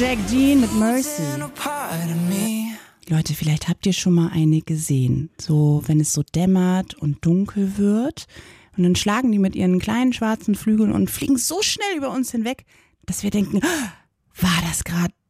Jack Dean mit Mercy. Leute, vielleicht habt ihr schon mal eine gesehen. So, wenn es so dämmert und dunkel wird. Und dann schlagen die mit ihren kleinen schwarzen Flügeln und fliegen so schnell über uns hinweg, dass wir denken, war das gerade